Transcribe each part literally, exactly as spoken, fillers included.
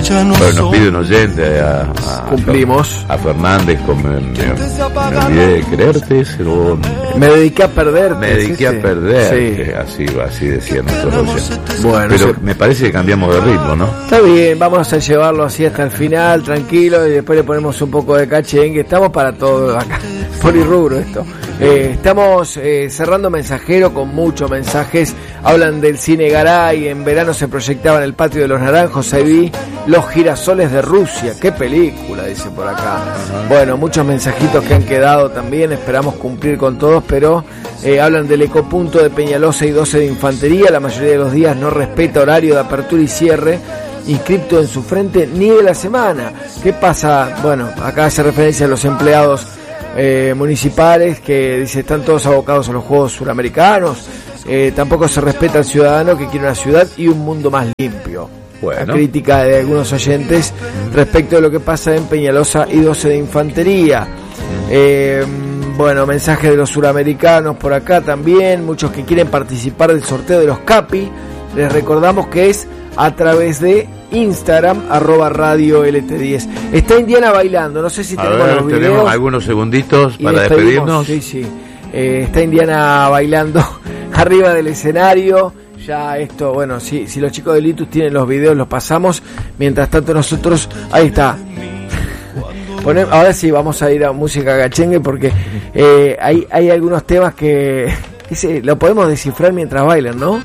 Bueno, nos pide un oyente a, a, cumplimos a Fernández con me, me, me olvidé de quererte, pero me dediqué a perder. Me dediqué a perder, sí. así, así decían nuestros oyentes. Bueno, pero sí. me parece que cambiamos de ritmo, ¿no? Está bien, vamos a llevarlo así hasta el final, tranquilo, y después le ponemos un poco de cachengue. Estamos para todo acá, polirrubro esto. Eh, estamos eh, cerrando mensajero con muchos mensajes. Hablan del cine Garay. En verano se proyectaba en el patio de los Naranjos. Ahí vi Los girasoles de Rusia. Qué película, dice por acá. Bueno, muchos mensajitos que han quedado también. Esperamos cumplir con todos, pero eh, hablan del ecopunto de Peñalosa y doce de Infantería. La mayoría de los días no respeta horario de apertura y cierre inscripto en su frente ni de la semana. ¿Qué pasa? Bueno, acá hace referencia a los empleados Eh, municipales que dice están todos abocados a los Juegos Suramericanos. Eh, tampoco se respeta al ciudadano que quiere una ciudad y un mundo más limpio. Bueno. La crítica de algunos oyentes respecto de lo que pasa en Peñalosa y doce de Infantería. Eh, bueno, mensaje de los suramericanos por acá también. Muchos que quieren participar del sorteo de los Capi. Les recordamos que es a través de Instagram, arroba radio L T diez. Está Indiana bailando, no sé si tenemos a ver, los videos. Tenemos algunos segunditos para despedirnos. Sí, sí. Eh, está Indiana bailando arriba del escenario. Ya esto, bueno, si, si los chicos de Litus tienen los videos, los pasamos. Mientras tanto nosotros, ahí está. Ponem, ahora sí, vamos a ir a música cachengue porque eh, hay, hay algunos temas que, que se, lo podemos descifrar mientras bailan, ¿no?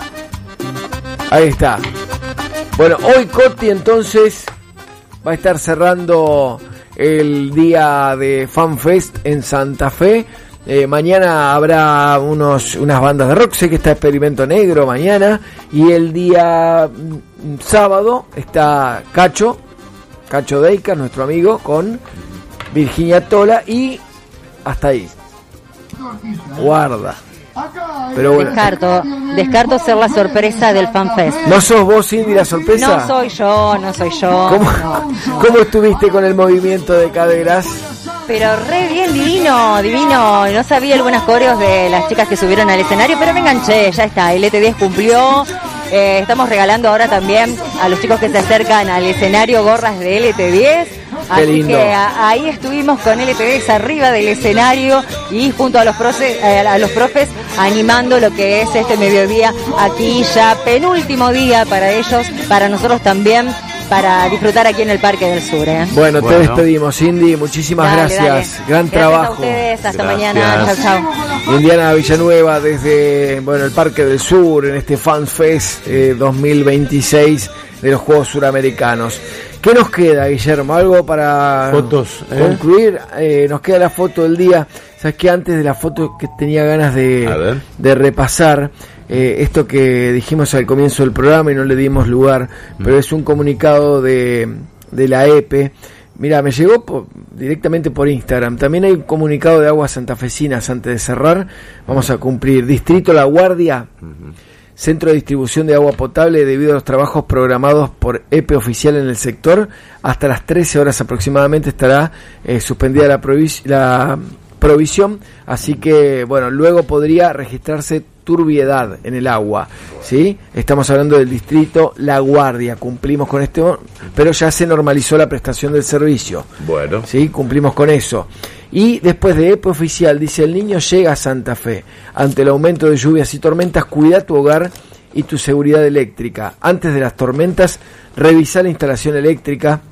Ahí está. Bueno, hoy Coti entonces va a estar cerrando el día de FanFest en Santa Fe. Eh, mañana habrá unos unas bandas de rock, sé que está Experimento Negro mañana. Y el día mm, sábado está Cacho, Cacho Deika, nuestro amigo, con Virginia Tola y hasta ahí. Guarda. Pero bueno. Descarto, descarto ser la sorpresa del FanFest. ¿No sos vos, Cindy, la sorpresa? No soy yo, no soy yo. ¿Cómo, no. ¿Cómo estuviste con el movimiento de caderas? Pero re bien, divino, divino. No sabía algunas coreos de las chicas que subieron al escenario, pero me enganché, ya está. L T diez cumplió. Eh, estamos regalando ahora también a los chicos que se acercan al escenario gorras de L T diez. Así lindo. que a, ahí estuvimos con L T diez arriba del escenario y junto a los, profe, eh, a los profes animando lo que es este mediodía aquí ya penúltimo día para ellos, para nosotros también, para disfrutar aquí en el Parque del Sur. ¿eh? Bueno, bueno, te despedimos, Cindy, muchísimas dale, gracias, dale. gran gracias trabajo. A ustedes, hasta gracias. mañana, chao, chao. Indiana Villanueva desde bueno el Parque del Sur en este FanFest eh, dos mil veintiséis de los Juegos Suramericanos. ¿Qué nos queda, Guillermo? ¿Algo para fotos, ¿eh? concluir? Eh, nos queda la foto del día. ¿Sabes qué? Antes de la foto que tenía ganas de, de repasar, eh, esto que dijimos al comienzo del programa y no le dimos lugar, mm. pero es un comunicado de, de la E P E. Mira, me llegó por, directamente por Instagram. También hay un comunicado de Aguas Santafesinas antes de cerrar. Vamos a cumplir. Distrito La Guardia. Uh-huh. Centro de distribución de agua potable debido a los trabajos programados por E P E oficial en el sector. Hasta las trece horas aproximadamente estará eh, suspendida la, provis- la provisión. Así que, bueno, luego podría registrarse turbiedad en el agua, ¿sí? Estamos hablando del distrito La Guardia. Cumplimos con esto, pero ya se normalizó la prestación del servicio. Bueno. ¿Sí? Cumplimos con eso. Y después de E P E oficial, dice, el niño llega a Santa Fe. Ante el aumento de lluvias y tormentas, cuida tu hogar y tu seguridad eléctrica. Antes de las tormentas, revisa la instalación eléctrica.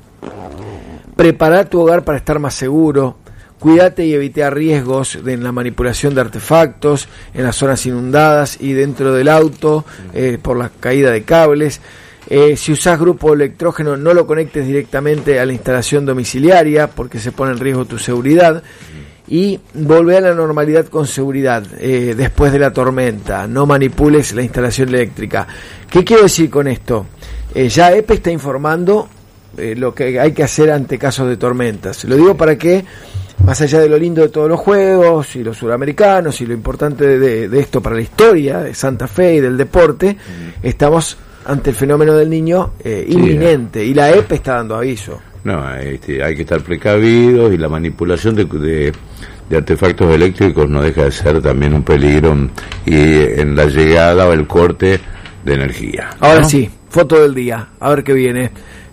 Prepara tu hogar para estar más seguro. Cuídate y evita riesgos de en la manipulación de artefactos, en las zonas inundadas y dentro del auto, eh, por la caída de cables. Eh, si usás grupo electrógeno, no lo conectes directamente a la instalación domiciliaria porque se pone en riesgo tu seguridad. Y volvé a la normalidad con seguridad eh, después de la tormenta. No manipules la instalación eléctrica. ¿Qué quiero decir con esto? Eh, ya E P E está informando eh, lo que hay que hacer ante casos de tormentas. Lo digo para que, más allá de lo lindo de todos los juegos y los suramericanos y lo importante de, de, de esto para la historia de Santa Fe y del deporte, mm. estamos ante el fenómeno del niño eh, inminente, sí, y la E P E está dando aviso. No, este, hay que estar precavidos y la manipulación de, de, de artefactos eléctricos no deja de ser también un peligro y en la llegada o el corte de energía. Ahora ¿no? sí, foto del día, a ver qué viene.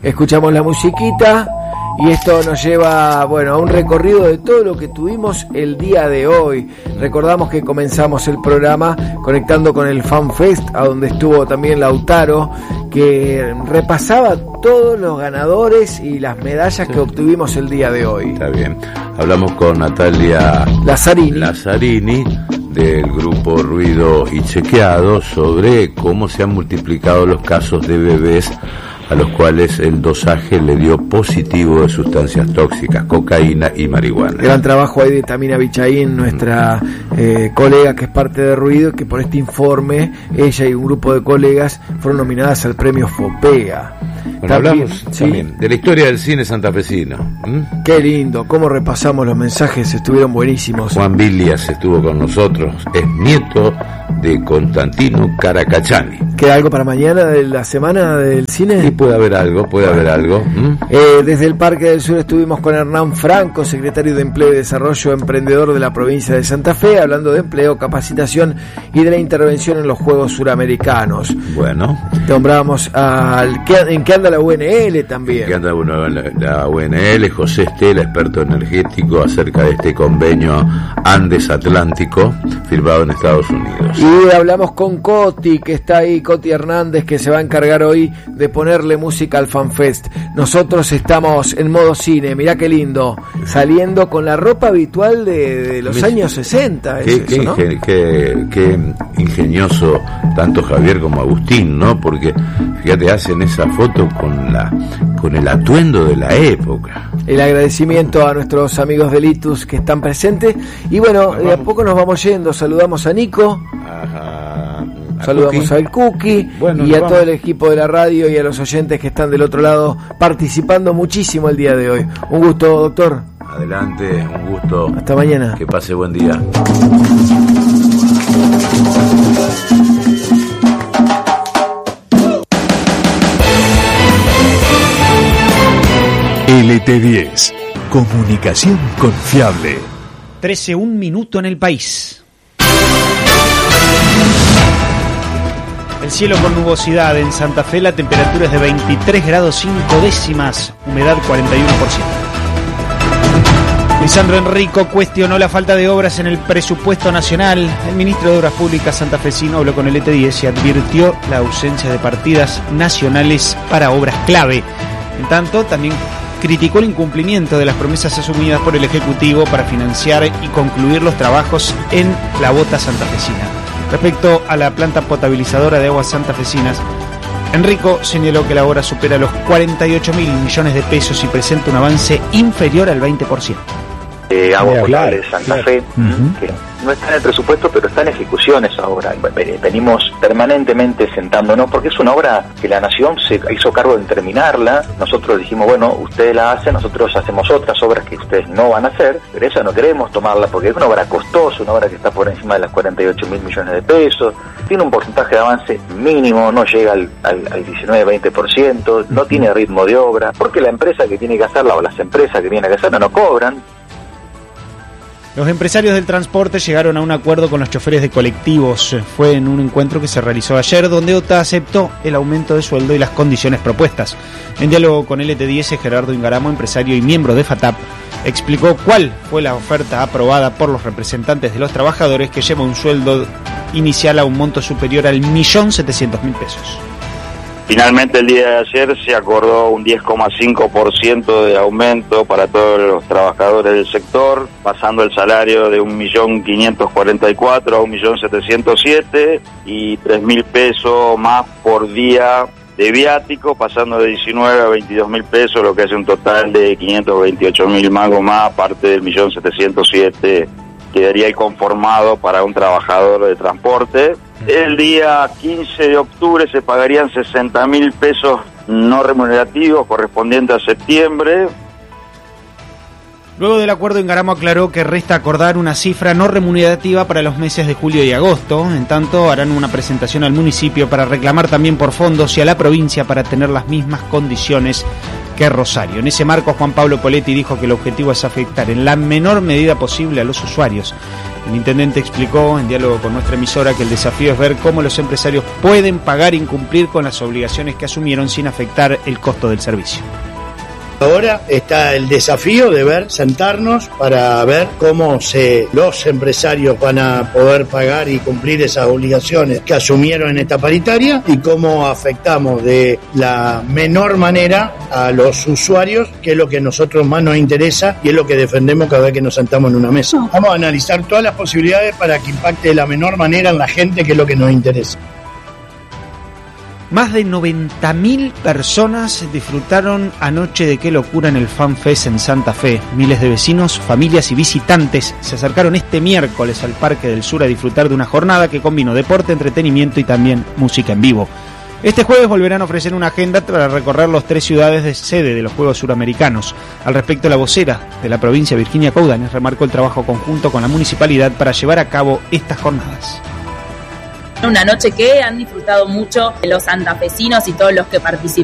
escuchamos la musiquita y esto nos lleva, bueno, a un recorrido de todo lo que tuvimos el día de hoy. Recordamos que comenzamos el programa conectando con el Fan Fest, a donde estuvo también Lautaro, que repasaba todos los ganadores y las medallas que obtuvimos el día de hoy. Está bien. Hablamos con Natalia Lazzarini, Lazzarini del grupo Ruido y Chequeado sobre cómo se han multiplicado los casos de bebés a los cuales el dosaje le dio positivo de sustancias tóxicas, cocaína y marihuana. Gran trabajo ahí de Tamina Bichaín, nuestra eh, colega que es parte de Ruido, que por este informe, ella y un grupo de colegas fueron nominadas al premio FOPEA. Bueno, también, hablamos ¿sí? también de la historia del cine santafesino. ¿Mm? Qué lindo, cómo repasamos los mensajes, estuvieron buenísimos. Juan Bilias estuvo con nosotros, es nieto de Constantino Caracachani. ¿Queda algo para mañana de la semana del cine? Sí, puede haber algo, puede haber algo. ¿Mm? Eh, desde el Parque del Sur estuvimos con Hernán Franco, secretario de Empleo y Desarrollo Emprendedor de la provincia de Santa Fe, hablando de empleo, capacitación y de la intervención en los Juegos Suramericanos. Bueno. Nombrábamos al... ¿En qué anda la U N L también? ¿En qué anda bueno, la, la U N L? José Estela, experto energético, acerca de este convenio Andes Atlántico, firmado en Estados Unidos. Y hablamos con Coti, que está ahí, Coti Hernández, que se va a encargar hoy de ponerle música al FanFest. Nosotros estamos en modo cine, mirá qué lindo, saliendo con la ropa habitual de, de los Mirá, años sesenta. Qué, es eso, ¿no? qué, qué, qué ingenioso tanto Javier como Agustín, ¿no? Porque fíjate, hacen esa foto con la con el atuendo de la época. El agradecimiento a nuestros amigos de Litus que están presentes. Y bueno, de a poco nos vamos yendo. Saludamos a Nico. Ajá. A Saludamos Cookie. al Cookie, bueno, y a vamos. todo el equipo de la radio y a los oyentes que están del otro lado participando muchísimo el día de hoy. Un gusto, doctor. Adelante, un gusto. Hasta mañana. Que pase buen día. L T diez. Comunicación confiable. trece, un minuto en el país. El cielo con nubosidad en Santa Fe, la temperatura es de veintitrés grados cinco décimas, humedad cuarenta y uno por ciento. Lisandro Enrico cuestionó la falta de obras en el presupuesto nacional. El ministro de Obras Públicas santafesino habló con el E T diez y advirtió la ausencia de partidas nacionales para obras clave. En tanto, también criticó el incumplimiento de las promesas asumidas por el Ejecutivo para financiar y concluir los trabajos en la bota santafesina. Respecto a la planta potabilizadora de aguas santafesinas, Enrico señaló que la obra supera los cuarenta y ocho mil millones de pesos y presenta un avance inferior al veinte por ciento. Eh, agua potable de Santa Fe, uh-huh. que no está en el presupuesto, pero está en ejecución esa obra. Venimos permanentemente sentándonos, porque es una obra que la Nación se hizo cargo de terminarla. Nosotros dijimos, bueno, ustedes la hacen, nosotros hacemos otras obras que ustedes no van a hacer, pero esa no queremos tomarla porque es una obra costosa, una obra que está por encima de las cuarenta y ocho mil millones de pesos, tiene un porcentaje de avance mínimo, no llega al, al, al diecinueve a veinte por ciento, no tiene ritmo de obra, porque la empresa que tiene que hacerla o las empresas que tienen que hacerla no cobran. Los empresarios del transporte llegaron a un acuerdo con los choferes de colectivos. Fue en un encuentro que se realizó ayer, donde O T A aceptó el aumento de sueldo y las condiciones propuestas. En diálogo con L T diez, Gerardo Ingaramo, empresario y miembro de FATAP, explicó cuál fue la oferta aprobada por los representantes de los trabajadores, que lleva un sueldo inicial a un monto superior al millón setecientos mil pesos. Finalmente el día de ayer se acordó un diez coma cinco por ciento de aumento para todos los trabajadores del sector, pasando el salario de un millón quinientos cuarenta y cuatro a un millón setecientos siete y tres mil pesos más por día de viático, pasando de diecinueve a veintidós mil pesos, lo que hace un total de quinientos veintiocho mil mangos más, aparte del millón setecientos siete, quedaría el conformado para un trabajador de transporte. El día quince de octubre se pagarían sesenta mil pesos no remunerativos correspondientes a septiembre. Luego del acuerdo, Ingaramo aclaró que resta acordar una cifra no remunerativa para los meses de julio y agosto. En tanto, harán una presentación al municipio para reclamar también por fondos y a la provincia para tener las mismas condiciones que Rosario. En ese marco, Juan Pablo Poletti dijo que el objetivo es afectar en la menor medida posible a los usuarios. El intendente explicó en diálogo con nuestra emisora que el desafío es ver cómo los empresarios pueden pagar e incumplir con las obligaciones que asumieron sin afectar el costo del servicio. Ahora está el desafío de ver, sentarnos para ver cómo se, los empresarios van a poder pagar y cumplir esas obligaciones que asumieron en esta paritaria y cómo afectamos de la menor manera a los usuarios, que es lo que a nosotros más nos interesa y es lo que defendemos cada vez que nos sentamos en una mesa. Vamos a analizar todas las posibilidades para que impacte de la menor manera en la gente, que es lo que nos interesa. Más de noventa mil personas disfrutaron anoche de Qué Locura en el Fan Fest en Santa Fe. Miles de vecinos, familias y visitantes se acercaron este miércoles al Parque del Sur a disfrutar de una jornada que combinó deporte, entretenimiento y también música en vivo. Este jueves volverán a ofrecer una agenda para recorrer las tres ciudades de sede de los Juegos Suramericanos. Al respecto, la vocera de la provincia, Virginia Coudanes, remarcó el trabajo conjunto con la municipalidad para llevar a cabo estas jornadas. Una noche que han disfrutado mucho los santafesinos y todos los que participan.